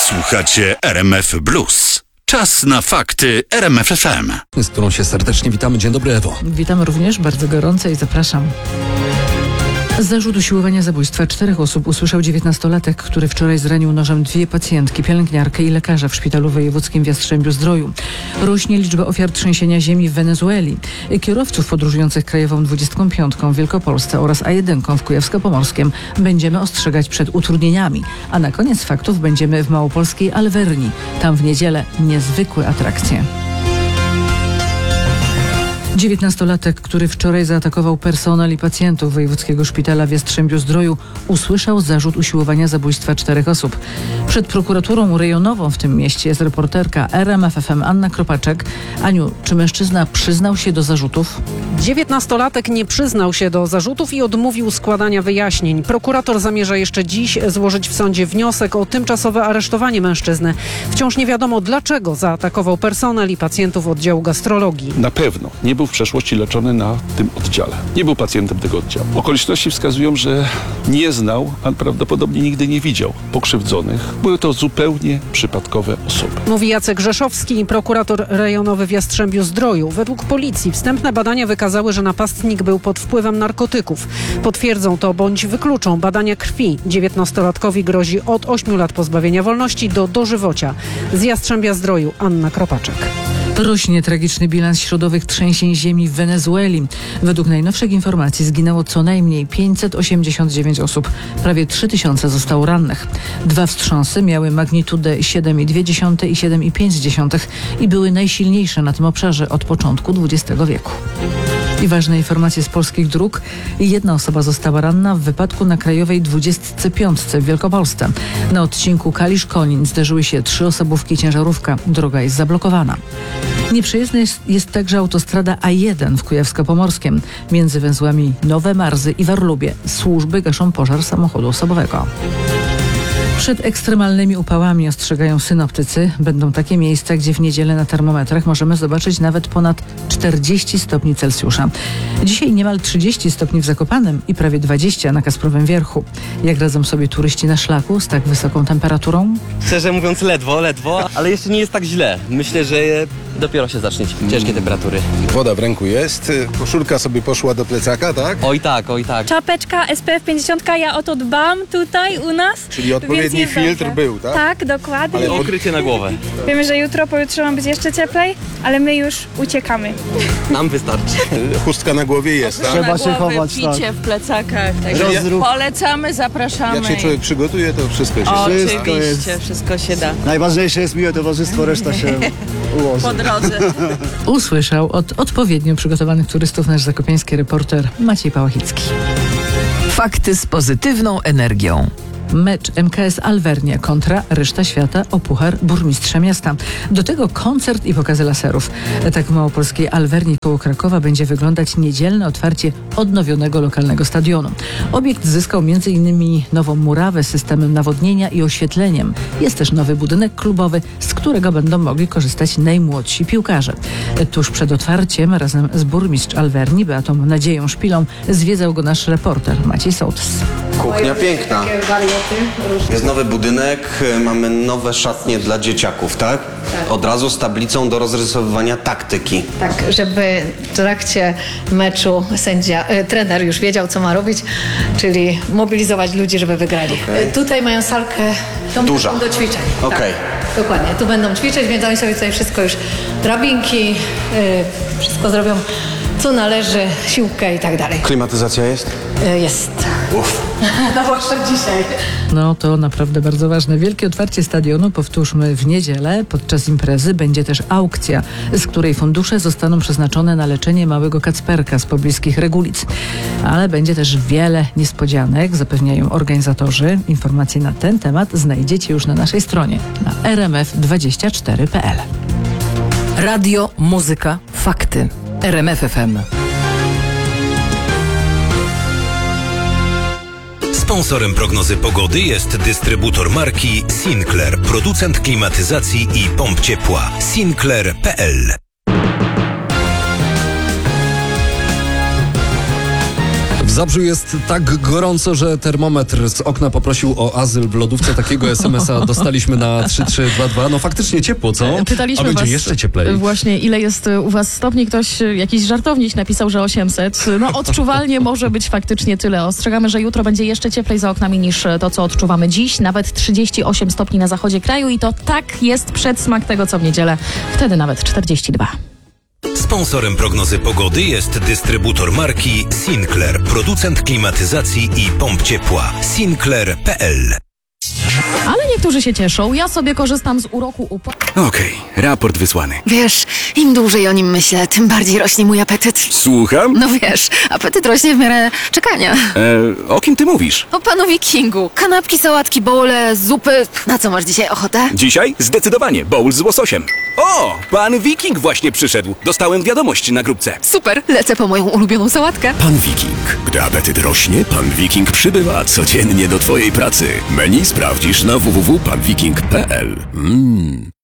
Słuchacie RMF Blues. Czas na fakty RMF FM. Z którą się serdecznie witamy. Dzień dobry, Ewo. Witam również bardzo gorąco i zapraszam. Zarzut usiłowania zabójstwa 4 osób usłyszał 19-latek, który wczoraj zranił nożem 2 pacjentki, pielęgniarkę i lekarza w szpitalu wojewódzkim w Jastrzębiu-Zdroju. Rośnie liczba ofiar trzęsienia ziemi w Wenezueli. Kierowców podróżujących krajową 25 w Wielkopolsce oraz A1 w Kujawsko-Pomorskiem będziemy ostrzegać przed utrudnieniami. A na koniec faktów będziemy w małopolskiej Alverni. Tam w niedzielę niezwykłe atrakcje. 19-latek, który wczoraj zaatakował personel i pacjentów wojewódzkiego szpitala w Jastrzębiu-Zdroju, usłyszał zarzut usiłowania zabójstwa 4 osób. Przed prokuraturą rejonową w tym mieście jest reporterka RMF FM Anna Kropaczek. Aniu, czy mężczyzna przyznał się do zarzutów? 19-latek nie przyznał się do zarzutów i odmówił składania wyjaśnień. Prokurator zamierza jeszcze dziś złożyć w sądzie wniosek o tymczasowe aresztowanie mężczyzny. Wciąż nie wiadomo, dlaczego zaatakował personel i pacjentów oddziału gastrologii. Na pewno nie był w przeszłości leczony na tym oddziale. Nie był pacjentem tego oddziału. Okoliczności wskazują, że nie znał, a prawdopodobnie nigdy nie widział pokrzywdzonych. Były to zupełnie przypadkowe osoby. Mówi Jacek Rzeszowski, prokurator rejonowy w Jastrzębiu-Zdroju. Według policji wstępne badania wykazały, że napastnik był pod wpływem narkotyków. Potwierdzą to bądź wykluczą badania krwi. 19-latkowi grozi od 8 lat pozbawienia wolności do dożywocia. Z Jastrzębia-Zdroju Anna Kropaczek. Rośnie tragiczny bilans środowych trzęsień ziemi w Wenezueli. Według najnowszych informacji zginęło co najmniej 589 osób. Prawie 3000 zostało rannych. 2 wstrząsy miały magnitudę 7,2 i 7,5 i były najsilniejsze na tym obszarze od początku XX wieku. I ważne informacje z polskich dróg. 1 osoba została ranna w wypadku na krajowej 25 w Wielkopolsce. Na odcinku Kalisz-Konin zderzyły się 3 osobówki i ciężarówka. Droga jest zablokowana. Nieprzejezdna jest także autostrada A1 w Kujawsko-Pomorskiem. Między węzłami Nowe Marzy i Warlubie służby gaszą pożar samochodu osobowego. Przed ekstremalnymi upałami, ostrzegają synoptycy, będą takie miejsca, gdzie w niedzielę na termometrach możemy zobaczyć nawet ponad 40 stopni Celsjusza. Dzisiaj niemal 30 stopni w Zakopanem i prawie 20 na Kasprowym Wierchu. Jak radzą sobie turyści na szlaku z tak wysoką temperaturą? Szczerze mówiąc ledwo, ale jeszcze nie jest tak źle. Myślę, że dopiero się zacznie ciężkie temperatury. Woda w ręku jest, koszulka sobie poszła do plecaka, tak? Oj tak. Czapeczka SPF 50, ja o to dbam tutaj u nas. Czyli odpowiedni filtr był, tak? Tak, dokładnie. Ale okrycie na głowę. Wiemy, że jutro, pojutrze ma być jeszcze cieplej, ale my już uciekamy. Nam wystarczy. Chustka na głowie jest, tak? Trzeba się chować, picie tak. w plecakach, także polecamy, zapraszamy. Jak się człowiek przygotuje, to wszystko się Oczywiście, wszystko się da. Najważniejsze jest miłe towarzystwo, reszta się ułoży. Po drodze. Usłyszał od odpowiednio przygotowanych turystów nasz zakopiański reporter Maciej Pałachicki. Fakty z pozytywną energią. Mecz MKS Alvernia kontra reszta świata o puchar burmistrza miasta. Do tego koncert i pokazy laserów. Tak w małopolskiej Alvernii koło Krakowa będzie wyglądać niedzielne otwarcie odnowionego lokalnego stadionu. Obiekt zyskał m.in. nową murawę z systemem nawodnienia i oświetleniem. Jest też nowy budynek klubowy, z którego będą mogli korzystać najmłodsi piłkarze. Tuż przed otwarciem razem z burmistrz Alvernii Beatą Nadzieją Szpilą zwiedzał go nasz reporter Maciej Sołtys. Kuchnia piękna. Jest nowy budynek, mamy nowe szatnie dla dzieciaków, tak? Od razu z tablicą do rozrysowywania taktyki. Tak, żeby w trakcie meczu trener już wiedział, co ma robić, czyli mobilizować ludzi, żeby wygrali. Tutaj mają salkę duża do ćwiczeń. Okej. Tak, dokładnie. Tu będą ćwiczyć, więc oni sobie tutaj wszystko już, drabinki, wszystko zrobią, co należy, siłkę i tak dalej. Klimatyzacja jest? Jest. Uff. No właśnie dzisiaj. No to naprawdę bardzo ważne. Wielkie otwarcie stadionu powtórzmy w niedzielę. Podczas imprezy będzie też aukcja, z której fundusze zostaną przeznaczone na leczenie małego Kacperka z pobliskich Regulic. Ale będzie też wiele niespodzianek, zapewniają organizatorzy. Informacje na ten temat znajdziecie już na naszej stronie na rmf24.pl. Radio, muzyka, fakty. RMF FM. Sponsorem prognozy pogody jest dystrybutor marki Sinclair, producent klimatyzacji i pomp ciepła. Sinclair.pl. Zabrzu jest tak gorąco, że termometr z okna poprosił o azyl w lodówce. Takiego SMS-a dostaliśmy na 3322. No faktycznie ciepło, co? Pytaliśmy A będzie was jeszcze cieplej. Właśnie, ile jest u was stopni. Ktoś, jakiś żartownik napisał, że 800. No odczuwalnie może być faktycznie tyle. Ostrzegamy, że jutro będzie jeszcze cieplej za oknami niż to, co odczuwamy dziś. Nawet 38 stopni na zachodzie kraju i to tak jest przedsmak tego, co w niedzielę. Wtedy nawet 42. Sponsorem prognozy pogody jest dystrybutor marki Sinclair, producent klimatyzacji i pomp ciepła. Sinclair.pl. Ale niektórzy się cieszą. Ja sobie korzystam z uroku Okej, raport wysłany. Wiesz, im dłużej o nim myślę, tym bardziej rośnie mój apetyt. Słucham? No wiesz, apetyt rośnie w miarę czekania. O kim ty mówisz? O panu Wikingu. Kanapki, sałatki, bowle, zupy. Na co masz dzisiaj ochotę? Dzisiaj? Zdecydowanie, bowl z łososiem. O, pan Wiking właśnie przyszedł. Dostałem wiadomość na grupce. Super, lecę po moją ulubioną sałatkę. Pan Wiking. Gdy apetyt rośnie, pan Wiking przybywa codziennie do twojej pracy. Menu sprawdzisz na www.panwiking.pl.